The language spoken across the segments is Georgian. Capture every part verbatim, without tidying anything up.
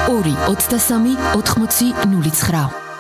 ორი ოცდასამი ოთხმოცი ნული ცხრა.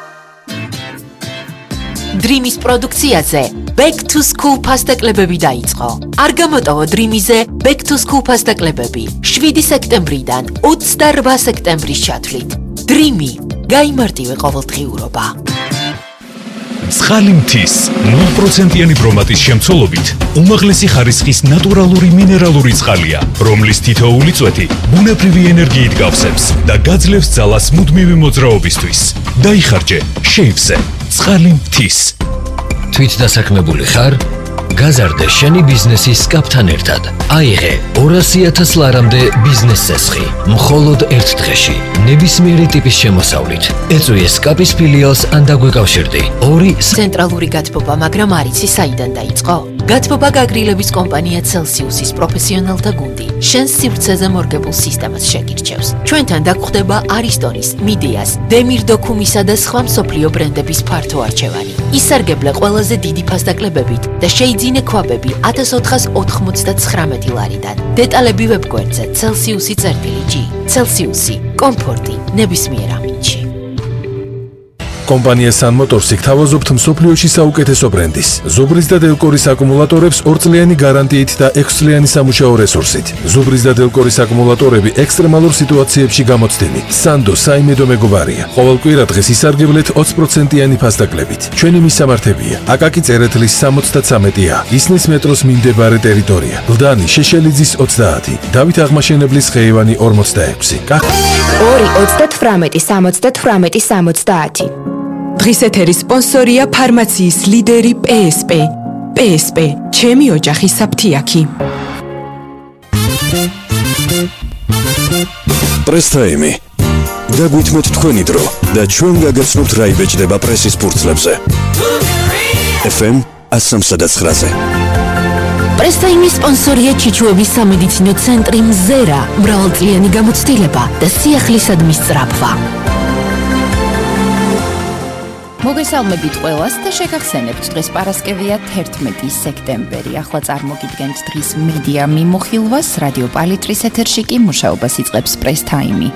Dreamის პროდუქციაზე Back to School ფასტაკლებები დაიწყო. არ გამოტოვო Dreamize Back to School ფასტაკლებები შვიდი სექტემბრიდან ოცდაორბა სექტემბრის ჩათვლით. Dreamy გაიმარტივე ყოველდღიურობა. Წყალი მთის ნულ პროცენტიანი ბრომატის შემცველობით უმაღლესი ხარისხის ნატურალური მინერალური წყალია, რომლის თითოეული წვეთი ბუნებრივი ენერგიით გავსებს და გაძლევს ძალას მუდმივი მოძრაობისთვის. დაიხარჯე შეივზე წყალი მთის. თვით დასაქმებული ხარ? გაზარდე შენი ბიზნესის სკაპთან ერთად. აიღე ორასი ათას ლარამდე ბიზნეს სესხი. მხოლოდ ერთ დღეში. ნებისმიერი ტიპის შემოსავლით. ეწვიე სკაპის ფილიალს ან დაგვეკავშირდი. ორი ცენტრალური გათბობა, მაგრამ არ იცი საიდან დაიწყო? გათბობა გაგრილების კომპანია Celsius-ის პროფესიონალთა გუნდი. შენს სივრცეზე მორგებულ სისტემას შეგირჩევს. ჩვენთან დაგხვდება არისტონის, მიდიას, დემირ დოქუმისა და სხვა მსოფლიო ბრენდების ფართო არჩევანი. ისარგებლე ყველაზე დიდი ფასდაკლებებით და შეიძინე ქვაბები ათას ოთხას ოთხმოცდათხრამეტი ლარიდან. დეტალები ვებგვერდზე Celsius-ი წერტილი G. Celsius-ი კომფორტი ნებისმიერ ამინდში. კომპანია Sun Motors-ი გთავაზობთ მსოფლიოში საუკეთესო ბრენდის. ზუბრის და დელკორის აკუმულატორებს ორწლიანი გარანტიით და ექვსწლიანი სამუშაო რესურსით. ზუბრის და დელკორის აკუმულატორები ექსტრემალურ სიტუაციებში გამოცდილი. Sando საიმედო მეგობარია. ყოველ კვირადღეს ისარგებლეთ ოცი პროცენტიანი ფასდაკლებით. ჩვენი მისამართებია: აკაკი წერეთლის სამოცდათსამეტი A, ისნის მეტროს მიმდებარე ტერიტორია. გლდანი შეშელიძის ოცდაათი, დავით აღმაშენებლის ხეივანი ორმოცდაექვსი. ორი ოცდათვრამეტი სამოცდათვრამეტი სამოცდაათი. დღის ეთერის სპონსორია ფარმაციის ლიდერი P S P. P S P, ჩემი ოჯახის საფთიაქი. პრესტაიმი. დაგვითმოთ თქვენი დრო და ჩვენ გაგაცნობთ რა იბეჭდება პრესის ფურცლებზე. F M one oh nine-ზე. პრესტაიმის სპონსორია ჩიჩუების სამედიცინო ცენტრი მზერა, მრავალწლიანი გამოცდილება და სიახლისადმი სწრაფვა. მოგესალმებით ყველას და შეგახსენებთ დღეს პარასკევია თერთმეტი სექტემბერი. ახლა წარმოგიდგენთ დღის მედია მიმოხილვას. რადიო პალიტრის ეთერში კი მუშაობას იწყებს პრესტაიმი.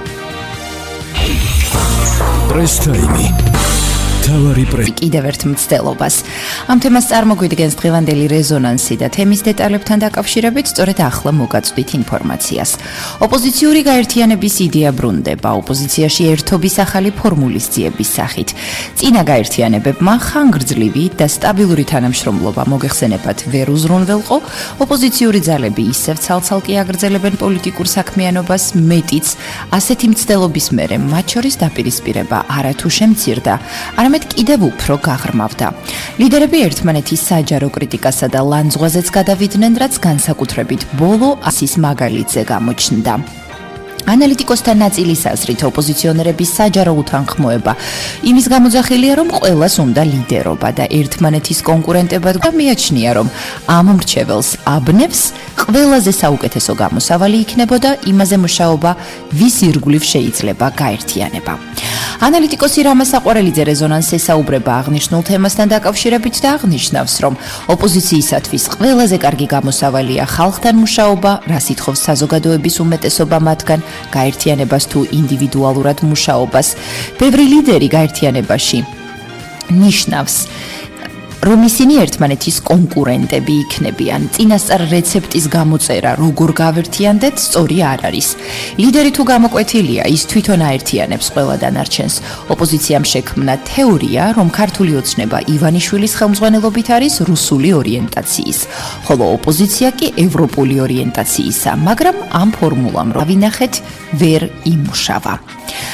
პრესტაიმი. თავარი პრესი. კიდევ ერთ მცდელობას. ამ თემას წარმოგვიდგენს დღევანდელი რეზონანსი და თემის დეტალებთან დაკავშირებით სწორედ ახლა მოგაწვდით ინფორმაციას. ოპოზიციური გაერთიანების იდეა ბრუნდება ოპოზიციაში ერთობის ახალი ფორმულის ძიების სახით. წინა გაერთიანებებმა ხანგრძლივი და სტაბილური თანამშრომლობა მოგეხსენებათ ვერ უზრუნველყო, ოპოზიციური ძალები ისევ ცალ-ცალკე აგრძელებენ პოლიტიკურ საქმიანობას, მეტიც ასეთი მცდელობის მერე მათ შორის დაპირისპირება არათუ შემცირდა, არამედ კიდევ უფრო გაღრმავდა. ლიდერები ერთმანეთის საჯარო კრიტიკასა და ლანძღვაზეც გადავიდნენ, რაც განსაკუთრებით ბოლო ასის მაგალითზე გამოჩნდა. ანალიტიკოსთან ნაწილის აზრით ოპოზიციონერების საჯარო უთანხმოება იმის გამოძახილია, რომ ყველას უნდა ლიდერობა და ერთმანეთის კონკურენტებად მიაჩნია, რომ ამ მრჩეველს აბნევს ყველაზე საუკეთესო გამოსავალი იქნებოდა იმაზე მუშაობა, ვის ირგვლივ შეიძლება გაერთიანება. ანალიტიკოსი რამა საყვარელიძე რეზონანსზე საუბრება აღნიშნულ თემასთან დაკავშირებით და აღნიშნავს, რომ ოპოზიციისათვის ყველაზე კარგი გამოსავალია ხალხთან მუშაობა, რას ითხოვს საზოგადოების უმეტესობა მათგან, გაერთიანებას თუ ინდივიდუალურად მუშაობას. ბევრი ლიდერი გაერთიანებაში ნიშნავს, რომ ისინი ერთმანეთის კონკურენტები იქნებიან. წინასწარ რეცეპტის გამოწერა, როგორ გავერთიანდეთ, სწორი არ არის. ლიდერი თუ გამოკვეთილია, ის თვითონ აერთიანებს ყველა დანარჩენს. ოპოზიციამ შექმნა თეორია, რომ ქართული ოცნება ივანიშვილის ხელმძღვანელობით არის რუსული ორიენტაციის, ხოლო ოპოზიცია კი ევროპული ორიენტაციისა, მაგრამ ამ ფორმულამ რო ვინახეთ, ვერ იმუშავა.